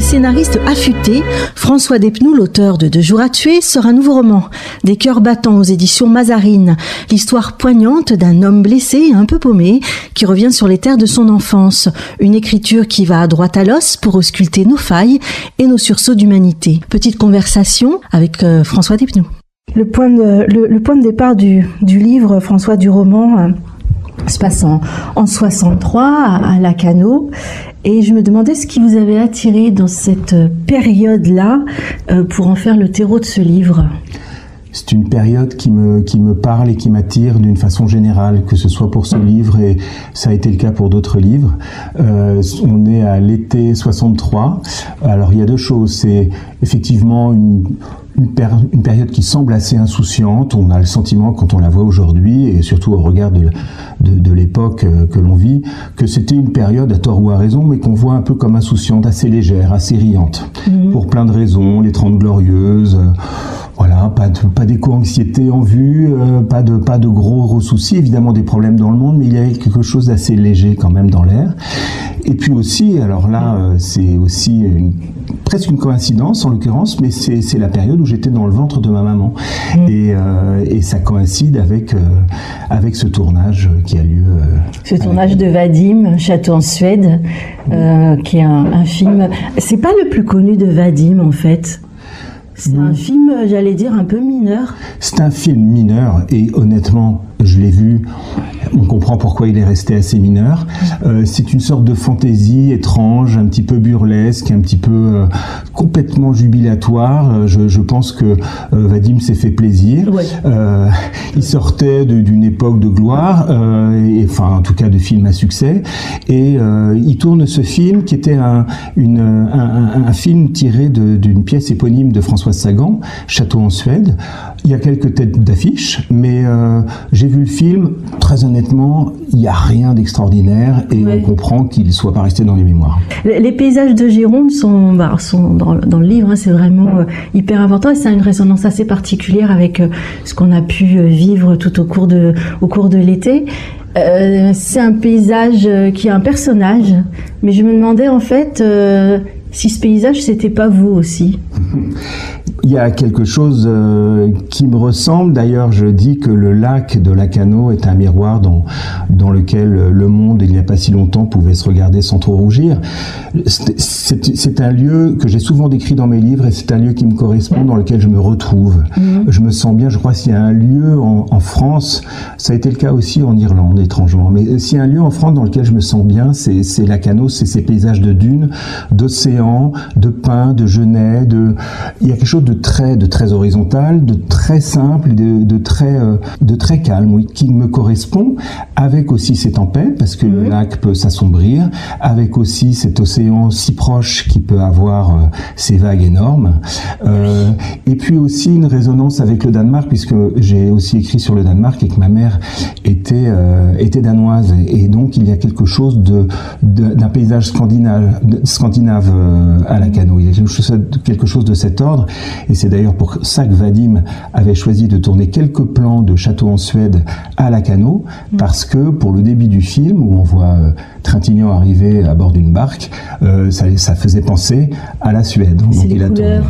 scénariste affûté, François Despnous, l'auteur de 2 jours à tuer, sort un nouveau roman, Des cœurs battants aux éditions Mazarine. L'histoire poignante d'un homme blessé et un peu paumé qui revient sur les terres de son enfance. Une écriture qui va à droite à l'os pour ausculter nos failles et nos sursauts d'humanité. Petite conversation avec François Despnous. Le point de départ du livre, François, du roman, se passe en 63 à Lacanau. Et je me demandais ce qui vous avait attiré dans cette période-là pour en faire le terreau de ce livre. C'est une période qui me parle et qui m'attire d'une façon générale, que ce soit pour ce livre et ça a été le cas pour d'autres livres. On est à l'été 63. Alors il y a 2 choses. C'est effectivement une période qui semble assez insouciante. On a le sentiment, quand on la voit aujourd'hui, et surtout au regard de l'époque que l'on vit, que c'était une période, à tort ou à raison, mais qu'on voit un peu comme insouciante, assez légère, assez riante. Pour plein de raisons, les 30 glorieuses, voilà, pas d'éco-anxiété en vue, pas de gros soucis, évidemment des problèmes dans le monde, mais il y avait quelque chose d'assez léger quand même dans l'air. Et puis aussi, alors là, c'est aussi presque une coïncidence en l'occurrence, mais c'est la période où j'étais dans le ventre de ma maman. Et ça coïncide avec ce tournage qui a lieu. Ce tournage de Vadim, Château en Suède, qui est un film. C'est pas le plus connu de Vadim en fait. C'est un film, j'allais dire, un peu mineur. C'est un film mineur et honnêtement, je l'ai vu, on comprend pourquoi il est resté assez mineur. C'est une sorte de fantaisie étrange, un petit peu burlesque, un petit peu complètement jubilatoire. Je pense que Vadim s'est fait plaisir. Ouais. Il sortait d'une époque de gloire, enfin en tout cas de film à succès, et il tourne ce film qui était un film tiré d'une pièce éponyme de Françoise Sagan, Château en Suède. Il y a quelques têtes d'affiche, mais j'ai vu le film, très honnêtement, il n'y a rien d'extraordinaire et on comprend qu'il ne soit pas resté dans les mémoires. Les paysages de Gironde sont dans le livre, hein, c'est vraiment hyper important et ça a une résonance assez particulière avec ce qu'on a pu vivre tout au cours de l'été. C'est un paysage qui a un personnage, mais je me demandais en fait si ce paysage c'était pas vous aussi. Il y a quelque chose qui me ressemble. D'ailleurs, je dis que le lac de Lacanau est un miroir dans lequel le monde, il n'y a pas si longtemps, pouvait se regarder sans trop rougir. C'est un lieu que j'ai souvent décrit dans mes livres et c'est un lieu qui me correspond, dans lequel je me retrouve. Je me sens bien. Je crois s'il y a un lieu en France, ça a été le cas aussi en Irlande, étrangement, mais s'il y a un lieu en France dans lequel je me sens bien, c'est Lacanau, c'est ces paysages de dunes, d'océans, de pins, de genêts, il y a quelque chose de très horizontal, de très simple, de très calme, oui, qui me correspond, avec aussi ces tempêtes, parce que le lac peut s'assombrir, avec aussi cet océan si proche qui peut avoir ces vagues énormes, et puis aussi une résonance avec le Danemark, puisque j'ai aussi écrit sur le Danemark et que ma mère était danoise, et donc il y a quelque chose d'un paysage scandinave à Lacanau. Il y a quelque chose de cet ordre, et c'est d'ailleurs pour ça que Vadim avait choisi de tourner quelques plans de Château en Suède à Lacanau, parce que pour le début du film, où on voit Trintignant arriver à bord d'une barque, ça faisait penser à la Suède. Donc il a tourné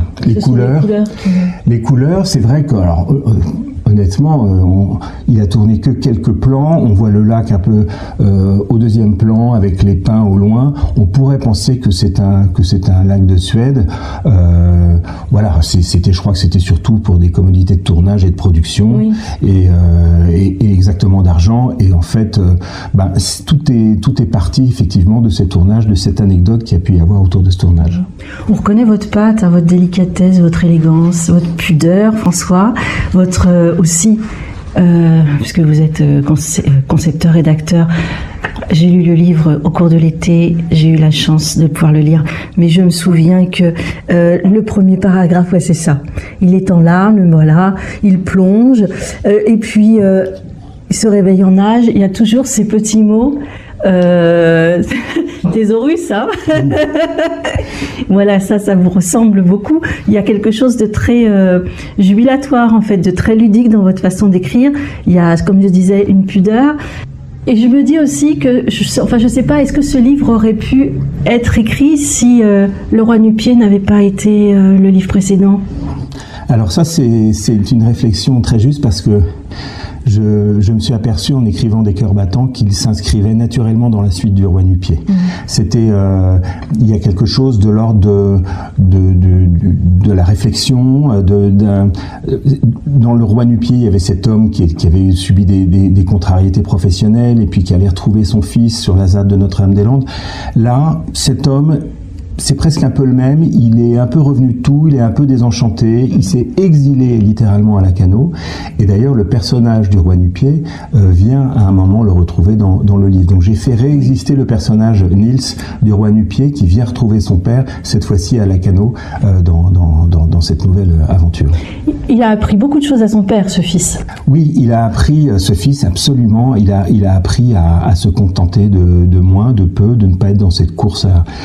les couleurs, c'est vrai que honnêtement, il a tourné que quelques plans. On voit le lac un peu au deuxième plan avec les pins au loin. On pourrait penser que c'est un lac de Suède. Voilà, je crois que c'était surtout pour des commodités de tournage et de production, et exactement d'argent. Et en fait, tout est parti effectivement de ce tournage, de cette anecdote qu'il y a pu y avoir autour de ce tournage. On reconnaît votre patte, votre délicatesse, votre élégance, votre pudeur, François, votre aussi, puisque vous êtes concepteur, rédacteur. J'ai lu le livre au cours de l'été, j'ai eu la chance de pouvoir le lire, mais je me souviens que le premier paragraphe, c'est ça. Il est en larmes, voilà, il plonge, et puis il se réveille en nage, il y a toujours ces petits mots. Thésaurus, hein. Voilà, ça vous ressemble beaucoup. Il y a quelque chose de très jubilatoire, en fait, de très ludique dans votre façon d'écrire. Il y a, comme je disais, une pudeur. Et je me dis aussi que, je sais pas, est-ce que ce livre aurait pu être écrit si Le Roi nu-pied n'avait pas été le livre précédent? Alors ça, c'est une réflexion très juste parce que je me suis aperçu en écrivant Des cœurs battants qu'il s'inscrivait naturellement dans la suite du Roi nu-pied. C'était, il y a quelque chose de l'ordre de la réflexion. Dans le Roi nu-pied, il y avait cet homme qui avait subi des contrariétés professionnelles et puis qui allait retrouver son fils sur la ZAD de Notre-Dame-des-Landes. Là, cet homme, c'est presque un peu le même, il est un peu revenu de tout, il est un peu désenchanté, il s'est exilé littéralement à Lacanau, et d'ailleurs le personnage du Roi nu-pied vient à un moment le retrouver dans le livre. Donc j'ai fait réexister le personnage Nils du Roi nu-pied qui vient retrouver son père, cette fois-ci à Lacanau, dans cette nouvelle aventure. Il a appris beaucoup de choses à son père, ce fils. Oui, il a appris, ce fils, absolument, il a appris à se contenter de moins, de peu, de ne pas être dans cette course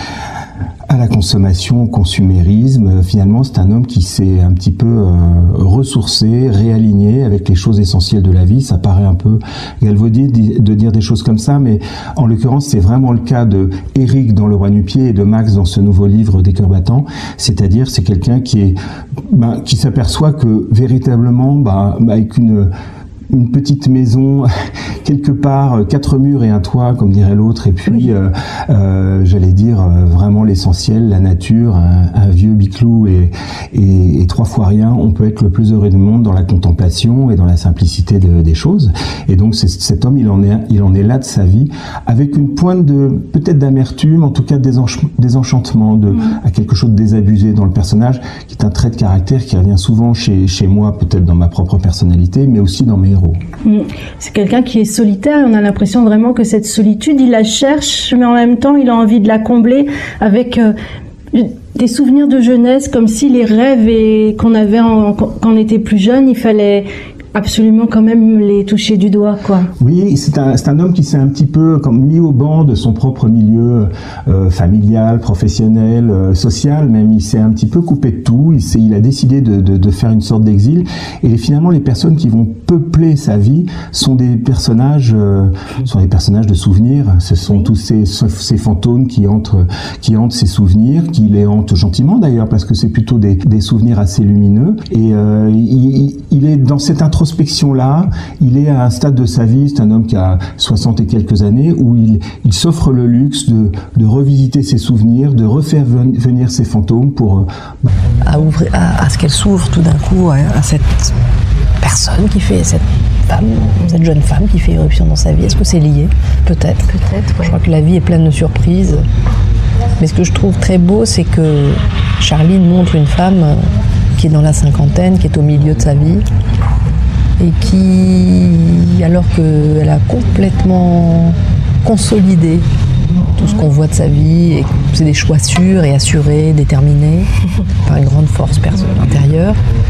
à la consommation, au consumérisme. Finalement, c'est un homme qui s'est un petit peu ressourcé, réaligné avec les choses essentielles de la vie. Ça paraît un peu galvaudé de dire des choses comme ça, mais en l'occurrence, c'est vraiment le cas de Éric dans Le Roi nu-pied et de Max dans ce nouveau livre Des cœurs battants. C'est-à-dire, c'est quelqu'un qui s'aperçoit que véritablement, avec une petite maison quelque part, 4 murs et un toit, comme dirait l'autre, et puis j'allais dire vraiment l'essentiel, la nature, un vieux biclou et 3 fois rien, on peut être le plus heureux du monde dans la contemplation et dans la simplicité des choses. Et donc cet homme, il en est là de sa vie, avec une pointe peut-être d'amertume, en tout cas désenchantement, à quelque chose de désabusé dans le personnage, qui est un trait de caractère qui revient souvent chez moi, peut-être dans ma propre personnalité, mais aussi dans mes héros. C'est quelqu'un qui est solitaire et on a l'impression vraiment que cette solitude, il la cherche, mais en même temps, il a envie de la combler avec des souvenirs de jeunesse, comme si les rêves qu'on avait quand on était plus jeune, il fallait absolument quand même les toucher du doigt, quoi. Oui, c'est un homme qui s'est un petit peu mis au banc de son propre milieu familial, professionnel, social même. Il s'est un petit peu coupé de tout. Il a décidé de faire une sorte d'exil. Et finalement, les personnes qui vont peupler sa vie sont des personnages de souvenirs. Ce sont tous ces fantômes qui hantent ses souvenirs, qui les hantent gentiment d'ailleurs, parce que c'est plutôt des souvenirs assez lumineux. Et il est dans cette introspection là, il est à un stade de sa vie, c'est un homme qui a 60 et quelques années, où il s'offre le luxe de revisiter ses souvenirs, de refaire venir ses fantômes pour à ce qu'elle s'ouvre tout d'un coup à cette personne qui fait cette jeune femme qui fait irruption dans sa vie. Est-ce que c'est lié? Peut-être, ouais. Je crois que la vie est pleine de surprises. Mais ce que je trouve très beau, c'est que Charline montre une femme qui est dans la cinquantaine, qui est au milieu de sa vie, et qui, alors qu'elle a complètement consolidé tout ce qu'on voit de sa vie, et c'est des choix sûrs et assurés, déterminés, par une grande force intérieure,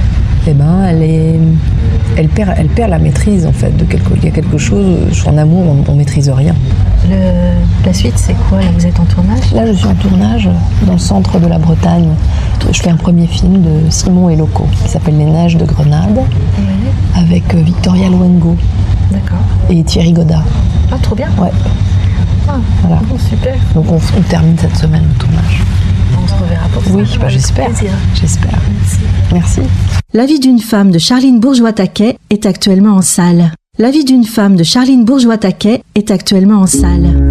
elle perd la maîtrise en fait il y a quelque chose, en amour on maîtrise rien. La suite, c'est quoi? Là, vous êtes en tournage? Là, je suis en tournage dans le centre de la Bretagne. Je fais un premier film de Simon et Loco qui s'appelle Les Neiges de Grenade, avec Victoria Luengo. D'accord. Et Thierry Godard. Ah, trop bien. Ouais. Ah, voilà. Bon, super. Donc on termine cette semaine le tournage. On se reverra pour ça. Oui, j'espère. J'espère. Merci. La vie d'une femme de Charline Bourgeois-Taquet est actuellement en salle. La vie d'une femme de Charline Bourgeois-Taquet est actuellement en salle.